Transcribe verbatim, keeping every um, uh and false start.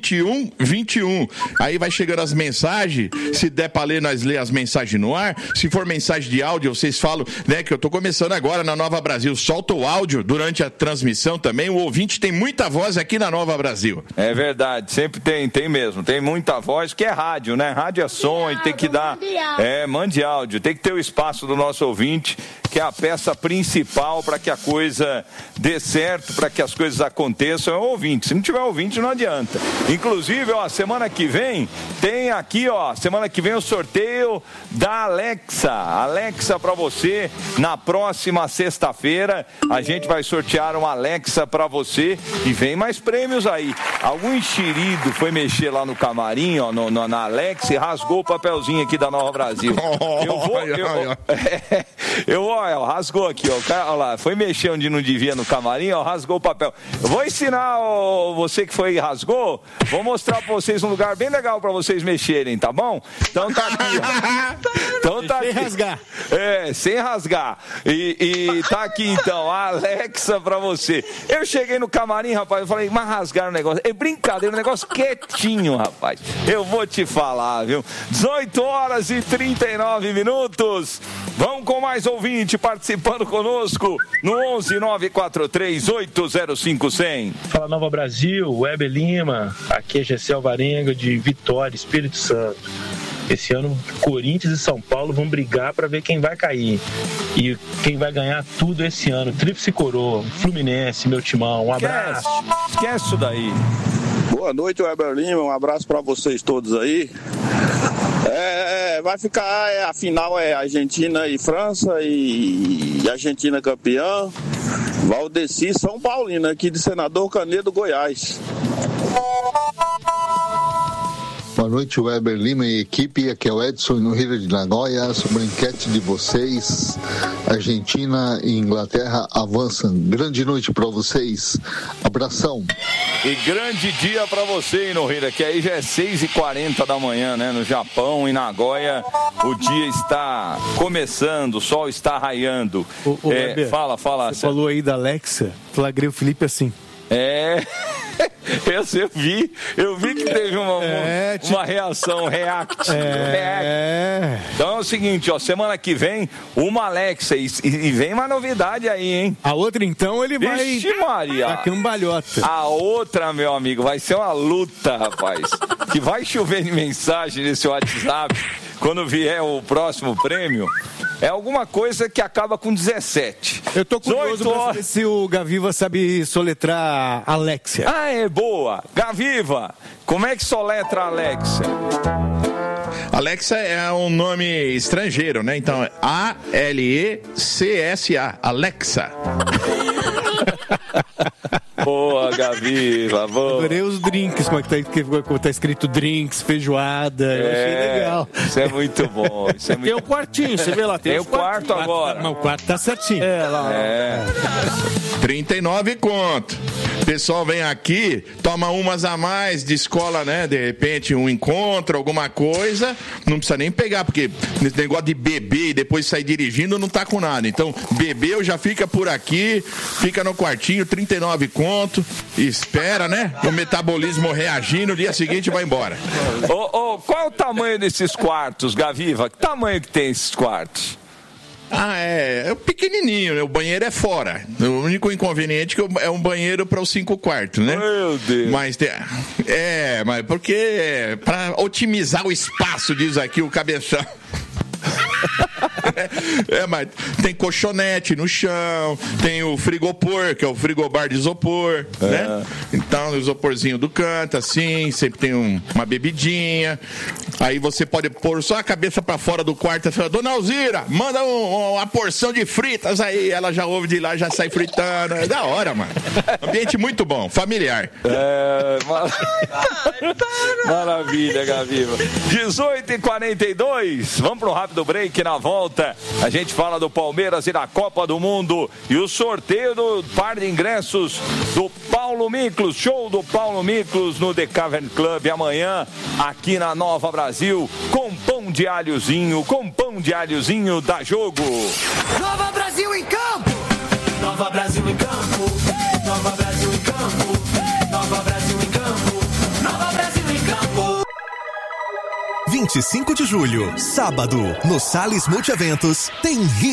vinte e um vinte e um. Aí vai chegando as mensagens, se der pra ler, nós lê as mensagens no ar. Se for mensagem de áudio, vocês falam, né, que eu tô começando agora na Nova Brasil. Solta o áudio durante a transmissão também. O ouvinte tem muita voz aqui na Nova Brasil. É verdade, sempre tem, tem mesmo. Tem muita voz, que é rádio, né? Rádio é som, e tem que dar... É, mande áudio. Tem que ter o espaço do nosso ouvinte, que é a peça principal para que a coisa dê certo, para que as coisas aconteçam, é o ouvinte. Se não tiver ouvinte, não adianta. Inclusive, ó, semana que vem, tem aqui, ó, semana que vem o sorteio da Alexa. Alexa para você, na próxima sexta-feira, a gente vai sortear uma Alexa para você e vem mais prêmios aí. Algum enxerido foi mexer lá no camarim, ó, no, no, na Alexa e rasgou o papelzinho aqui da Nova Brasil. Eu vou... Eu, eu, eu, ó, rasgou aqui, ó, o cara, ó lá, foi mexer onde não devia no camarim, ó, rasgou o papel. Eu vou ensinar, ó, você que foi e rasgou, vou mostrar pra vocês um lugar bem legal pra vocês mexerem, tá bom? Então tá aqui, ó. Então tá aqui. Sem rasgar. É, sem rasgar. E, e tá aqui então, a Alexa pra você. Eu cheguei no camarim, rapaz, eu falei, mas rasgaram o negócio. É brincadeira, o negócio quietinho, rapaz. Eu vou te falar, viu? dezoito horas e trinta e nove minutos. Vamos com mais ouvinte participando conosco no onze nove quatro três oito zero cinco zero zero. Fala Nova Brasil, Weber Lima, aqui é Gessé Alvarenga de Vitória, Espírito Santo. Esse ano, Corinthians e São Paulo vão brigar para ver quem vai cair. E quem vai ganhar tudo esse ano, Tríplice Coroa, Fluminense, meu timão, um abraço. Esquece, esquece isso daí. Boa noite, Weber Lima, um abraço para vocês todos aí. É, vai ficar, é, a final é Argentina e França e, e Argentina campeã. Valdeci São Paulino, aqui de Senador Canedo, Goiás. Boa noite, Weber Lima e equipe. Aqui é o Edson no Rio de Nagoya. Sobre a enquete de vocês, Argentina e Inglaterra avançam. Grande noite para vocês. Abração. E grande dia para você, Nohira, que aí já é seis e quarenta da manhã, né? No Japão, em Nagoya, o dia está começando, o sol está raiando. O, o é, Weber, fala, fala. Você falou aí da Alexa, flagrei o Felipe assim. É... Eu, eu vi, eu vi que teve uma, é, tipo... uma reação react, é... react. Então é o seguinte, ó, semana que vem, uma Alexa e, e vem uma novidade aí, hein? A outra, então, ele vai... Vixe, Maria! A cambalhota. A outra, meu amigo, vai ser uma luta, rapaz. Que vai chover de mensagem nesse WhatsApp quando vier o próximo prêmio. É alguma coisa que acaba com dezessete. Eu tô curioso pra saber se o Gaviva sabe soletrar Alexia. Ah, é boa. Gaviva, como é que soletra Alexia? Alexa é um nome estrangeiro, né? Então, é A L E C S A. Alexa. Boa, Gaviva, boa. Adorei os drinks, como é que tá, como tá escrito drinks, feijoada, eu é, achei legal. Isso é muito bom. Isso é muito... Tem o quartinho, você vê lá, tem, tem o quarto agora. Não, o quarto tá certinho. É, lá. É. trinta e nove conto. O pessoal vem aqui, toma umas a mais de escola, né? De repente, um encontro, alguma coisa, não precisa nem pegar, porque esse negócio de beber e depois sair dirigindo não tá com nada. Então, bebeu, já fica por aqui, fica no quartinho, trinta e nove conto, espera, né? O metabolismo reagir, no dia seguinte vai embora. Ô, ô, qual é o tamanho desses quartos, Gaviva? Que tamanho que tem esses quartos? Ah, é, é pequenininho, né? O banheiro é fora. O único inconveniente é que é um banheiro para os cinco quartos, né? Meu Deus. Mas tem, é, mas porque é, para otimizar o espaço, diz aqui o cabeção. É, mas tem colchonete no chão, tem o frigopor, que é o frigobar de isopor, é. né? Então, o isoporzinho do canto, assim, sempre tem um, uma bebidinha. Aí você pode pôr só a cabeça pra fora do quarto e fala, Dona Alzira, manda um, uma porção de fritas aí. Ela já ouve de lá, já sai fritando. É da hora, mano. Ambiente muito bom, familiar. É, mar... Maravilha, Gaviva. dezoito e quarenta e dois, vamos pro rápido break. Na volta, a gente fala do Palmeiras e da Copa do Mundo e o sorteio do par de ingressos do Paulo Miklos, show do Paulo Miklos no The Cavern Club amanhã, aqui na Nova Brasil, com pão de alhozinho, com pão de alhozinho da Jogo. Nova Brasil em campo! Nova Brasil em campo! Nova Brasil em campo! Nova Brasil em campo! Nova Brasil! vinte e cinco de julho, sábado, no Salles Multieventos, tem